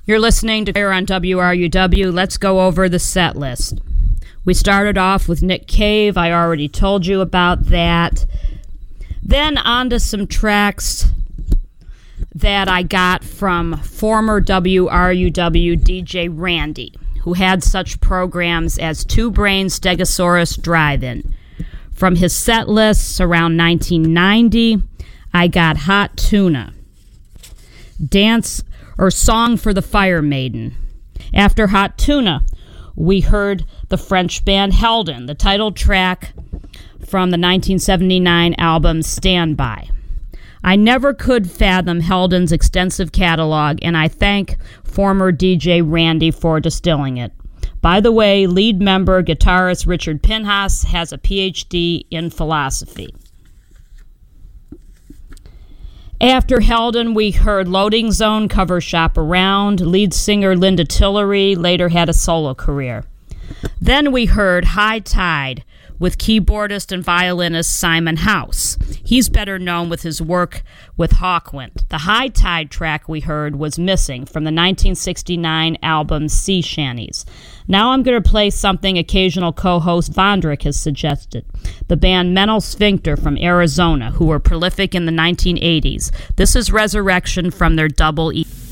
You're listening to here on WRUW. Let's go over the set list. We started off with Nick Cave. I already told you about that. Then on to some tracks that I got from former WRUW DJ Randy, who had such programs as Two Brain Stegosaurus Drive-In. From his set lists around 1990, I got Hot Tuna, Dance or Song for the Fire Maiden. After Hot Tuna, we heard the French band Heldon, the title track from the 1979 album Stand By. I never could fathom Heldon's extensive catalog, and I thank former DJ Randy for distilling it. By the way, lead member guitarist Richard Pinhas has a PhD in philosophy. After Heldon, we heard Loading Zone cover Shop Around. Lead singer Linda Tillery later had a solo career. Then we heard High Tide with keyboardist and violinist Simon House. He's better known with his work with Hawkwind. The High Tide track we heard was Missing from the 1969 album Sea Shanties. Now I'm going to play something occasional co-host Vondrick has suggested. The band Mental Sphincter from Arizona, who were prolific in the 1980s. This is Resurrection from their double E.